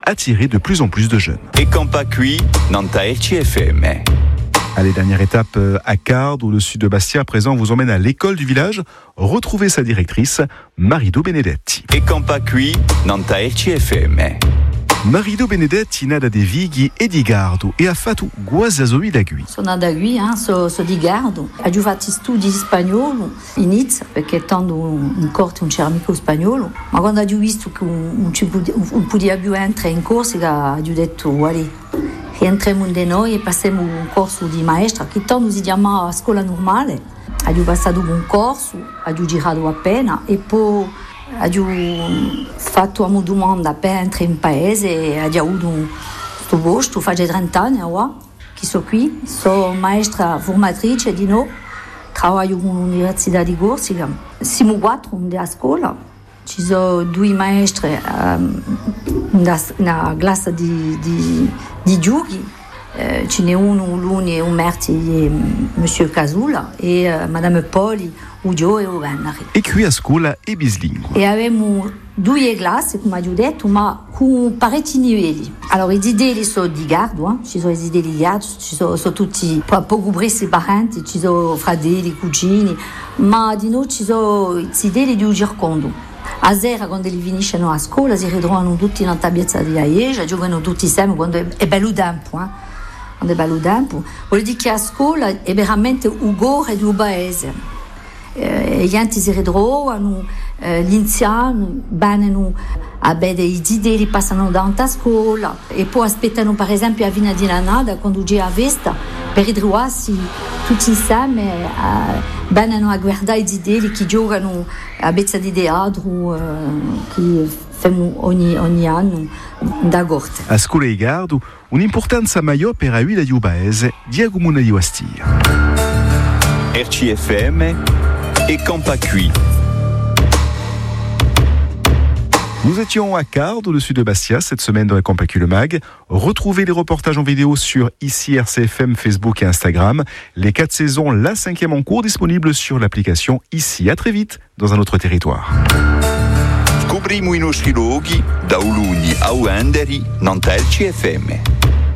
attirer de plus en plus de jeunes. Et quand pas cuit, Nanta RCFM. Allez, dernière étape à Cardes, où le sud de Bastia, à présent, vous emmène à l'école du village. Retrouvez sa directrice, Marido Benedetti. E con pa qui, Nanta RCFM. Marido Benedetti nada de Vighi e di Gardo e ha fatto guasasoi da Gui. Sono da Gui, so di Gardo. Ho fatto studi spagnolo, inizio, perché tanto in corte non c'era mica spagnolo. Ma quando ho visto che non poteva più entrare in corso, ho detto, guarda, rientriamo da noi e passiamo un corso di maestra, che tanto si chiama scuola normale. Ho passato un corso, ho girato appena e poi ho fatto una domanda per entrare in paese e ho avuto questo posto, faccio 30 anni che sono qui, sono maestra formatrice di noi, lavoro all'Università di Corsica, siamo 4 nella scuola, ci sono 2 maestre nella classe di giochi, ce n'è uno lunedì e un martedì, Monsieur Casula e Madame Poli, Udio e Venere. E qui a scuola è bislingua. E avevamo 2 classi, come ho detto, ma con parecchi livelli. Allora, i livelli sono di Gardo, ci sono i livelli di Gardo, ci sono tutti poco presi parenti, ci sono fratelli, cugini, ma di noi ci sono i livelli di un circondo. A sera, quando li finiscono a scuola, si ritrovano tutti nella piazza di Aieja, giocano tutti insieme quando è bello tempo. Quando è bello tempo, vuol dire che a scuola è veramente un cuore di un paese. Gli enti si ritrovano, gli anziani vanno a vedere i idee, passano davanti a scuola e poi aspettano per esempio la fine di annata quando c'è la festa per ritrovarsi tutti insieme, vanno a guardare gli idei che giocano a bezza di teatro che fanno ogni anno da corte. A scuola di Gardo, un'importanza maggiore per la vita di un paese di Agumuna di Bastia. RCFM et Campacui. Nous étions à Cardes, le sud de Bastia, cette semaine dans le Campacui le Mag. Retrouvez les reportages en vidéo sur ici RCFM, Facebook et Instagram. Les 4 saisons, la 5e en cours, disponible sur l'application ici. À très vite dans un autre territoire. Scopriamo i nostri luoghi da Uluni a Uenderi, Nanta RCFM.